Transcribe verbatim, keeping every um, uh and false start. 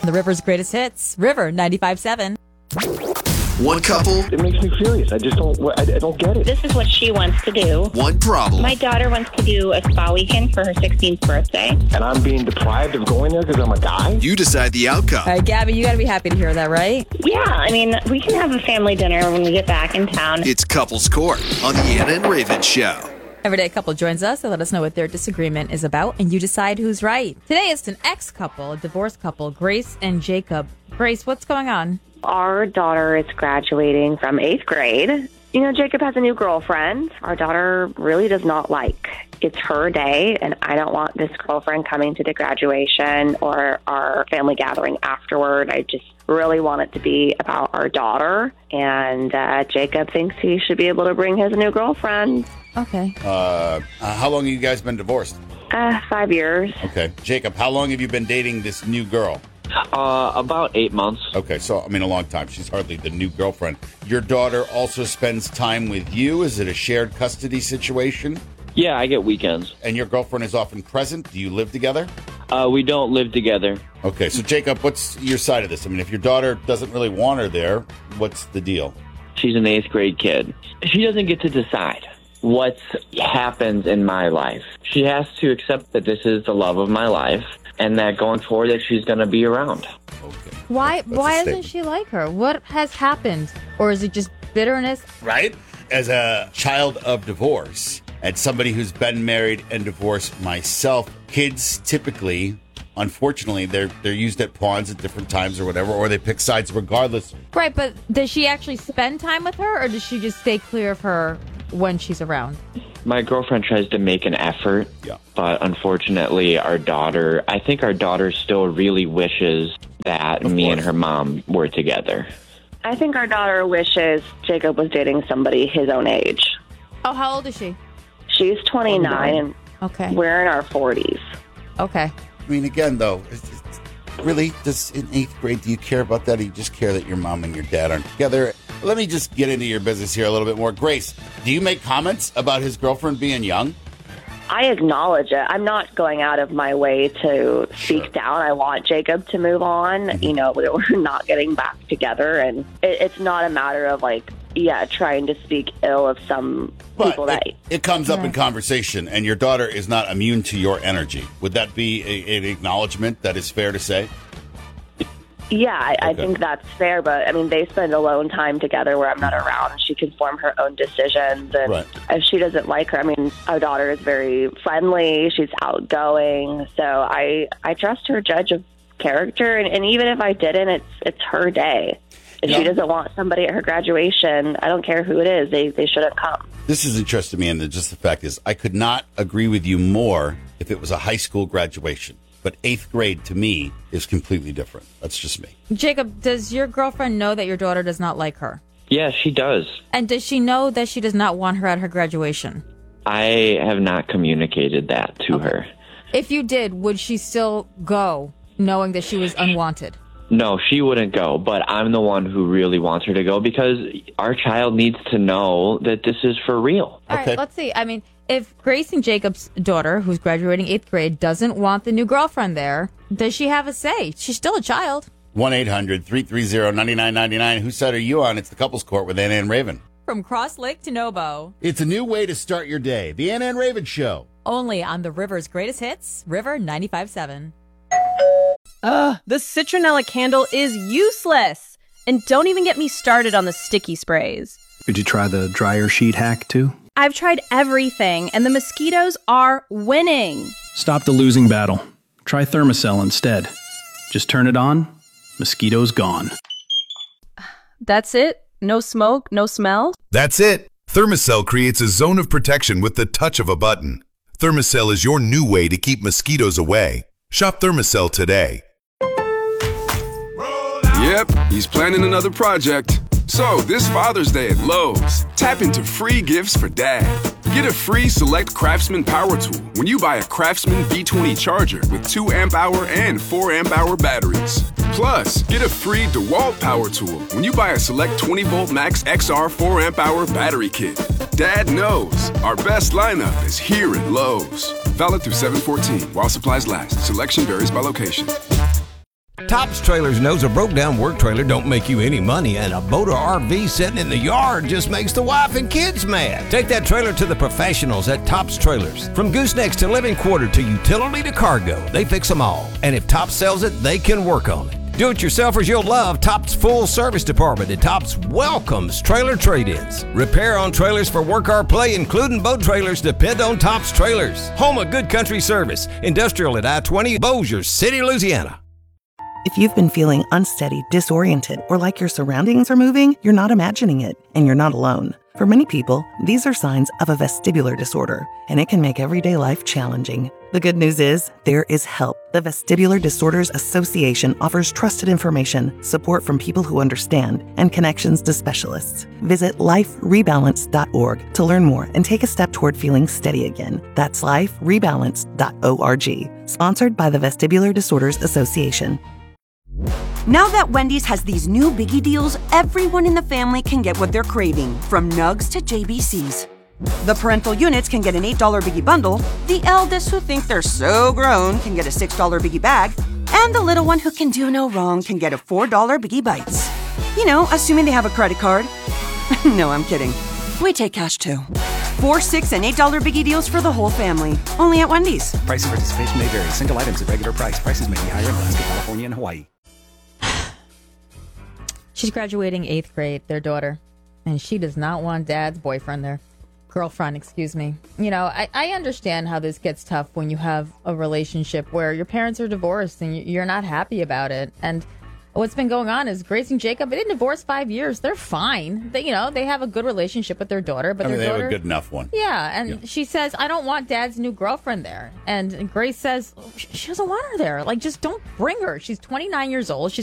The River's greatest hits, River ninety-five seven. One couple. It makes me furious. I just don't, I, I don't get it. This is what she wants to do. One problem. My daughter wants to do a spa weekend for her sixteenth birthday. And I'm being deprived of going there because I'm a guy? You decide the outcome. All right, Gabby, you got to be happy to hear that, right? Yeah, I mean, we can have a family dinner when we get back in town. It's Couples Court on the Anna and Raven Show. Everyday couple joins us to let us know what their disagreement is about, and you decide who's right. Today it's an ex-couple, a divorced couple, Grace and Jacob. Grace, what's going on? Our daughter is graduating from eighth grade. You know, Jacob has a new girlfriend. Our daughter really does not like. It's her day, and I don't want this girlfriend coming to the graduation or our family gathering afterward. I just really want it to be about our daughter, and uh, Jacob thinks he should be able to bring his new girlfriend. Okay. Uh, how long have you guys been divorced? Uh, five years. Okay. Jacob, how long have you been dating this new girl? Uh, about eight months. Okay, so, I mean, a long time. She's hardly the new girlfriend. Your daughter also spends time with you? Is it a shared custody situation? Yeah, I get weekends. And your girlfriend is often present? Do you live together? Uh, we don't live together. Okay, so, Jacob, what's your side of this? I mean, if your daughter doesn't really want her there, what's the deal? She's an eighth grade kid. She doesn't get to decide what happens in my life. She has to accept that this is the love of my life, and that going forward that she's going to be around. Okay. Why That's why a doesn't statement. she like her? What has happened? Or is it just bitterness? Right? As a child of divorce, and somebody who's been married and divorced myself, kids typically, unfortunately, they're they're used at pawns at different times or whatever, or they pick sides regardless. Right, but does she actually spend time with her, or does she just stay clear of her when she's around? My girlfriend tries to make an effort, Yeah. but unfortunately our daughter, I think our daughter still really wishes that Of me course. and her mom were together. I think our daughter wishes Jacob was dating somebody his own age. Oh, how old is she? She's twenty-nine, and Okay. we're in our forties. Okay. I mean, again, though, it's, it's, really, does in eighth grade, do you care about that, or you just care that your mom and your dad aren't together? Let me just get into your business here a little bit more. Grace, do you make comments about his girlfriend being young? I acknowledge it. I'm not going out of my way to speak Sure. down. I want Jacob to move on. Mm-hmm. You know, we're we're not getting back together, and it, it's not a matter of like, yeah, trying to speak ill of some But people that. it, it comes up in conversation, and your daughter is not immune to your energy. Would that be a, an acknowledgement that is fair to say? Yeah, I, I Okay. think that's fair, but I mean, they spend alone time together where I'm not around, and she can form her own decisions. And Right. if she doesn't like her, I mean, our daughter is very friendly. She's outgoing, so I I trust her judge of character. And, and even if I didn't, it's it's her day. If Yeah. she doesn't want somebody at her graduation, I don't care who it is. They they shouldn't come. This is interesting to me, and just the fact is, I could not agree with you more if it was a high school graduation. But eighth grade, to me, is completely different. That's just me. Jacob, does your girlfriend know that your daughter does not like her? Yeah, she does. And does she know that she does not want her at her graduation? I have not communicated that to her. If you did, would she still go knowing that she was unwanted? No, she wouldn't go, but I'm the one who really wants her to go because our child needs to know that this is for real. All Okay. right, let's see. I mean, if Grace and Jacob's daughter, who's graduating eighth grade, doesn't want the new girlfriend there, does she have a say? She's still a child. one eight hundred three three zero nine nine nine nine. Whose side are you on? It's the Couples Court with Anna and Raven. From Cross Lake to Nobo. It's a new way to start your day. The Anna and Raven Show. Only on the River's greatest hits, River ninety-five seven. Ugh, the citronella candle is useless. And don't even get me started on the sticky sprays. Did you try the dryer sheet hack too? I've tried everything, and the mosquitoes are winning. Stop the losing battle. Try Thermacell instead. Just turn it on, mosquitoes gone. That's it? No smoke, no smell? That's it. Thermacell creates a zone of protection with the touch of a button. Thermacell is your new way to keep mosquitoes away. Shop Thermacell today. Yep, he's planning another project. So, this Father's Day at Lowe's, tap into free gifts for Dad. Get a free Select Craftsman power tool when you buy a Craftsman V twenty charger with two amp hour and four amp hour batteries. Plus, get a free DeWalt power tool when you buy a Select twenty volt Max X R four amp hour battery kit. Dad knows our best lineup is here at Lowe's. Valid through seven fourteen while supplies last. Selection varies by location. Tops Trailers knows a broke-down work trailer don't make you any money, and a boat or R V sitting in the yard just makes the wife and kids mad. Take that trailer to the professionals at Tops Trailers. From goosenecks to living quarter to utility to cargo, they fix them all. And if Tops sells it, they can work on it. Do-it-yourselfers you'll love Tops Full Service Department at Tops welcomes trailer trade-ins. Repair on trailers for work or play, including boat trailers, depend on Tops Trailers. Home of good country service. Industrial at I twenty, Bossier City, Louisiana. If you've been feeling unsteady, disoriented, or like your surroundings are moving, you're not imagining it, and you're not alone. For many people, these are signs of a vestibular disorder, and it can make everyday life challenging. The good news is, there is help. The Vestibular Disorders Association offers trusted information, support from people who understand, and connections to specialists. Visit life rebalance dot org to learn more and take a step toward feeling steady again. That's life rebalance dot org. Sponsored by the Vestibular Disorders Association. Now that Wendy's has these new biggie deals, everyone in the family can get what they're craving, from nugs to J B Cs. The parental units can get an eight dollar biggie bundle, the eldest who think they're so grown can get a six dollar biggie bag, and the little one who can do no wrong can get a four dollar biggie bites. You know, assuming they have a credit card. No, I'm kidding. We take cash too. Four, six, and eight dollar biggie deals for the whole family. Only at Wendy's. Price and participation may vary. Single items at regular price. Prices may be higher in Alaska, California, and Hawaii. She's graduating eighth grade, their daughter, and she does not want dad's boyfriend there. Girlfriend, excuse me. You know, I, I understand how this gets tough when you have a relationship where your parents are divorced and you're not happy about it. And what's been going on is Grace and Jacob, they didn't divorce five years. They're fine. They, you know, they have a good relationship with their daughter. But I mean, their they daughter, have a good enough one. Yeah, and Yeah. she says, I don't want dad's new girlfriend there. And Grace says, she doesn't want her there. Like, just don't bring her. She's twenty-nine years old. She's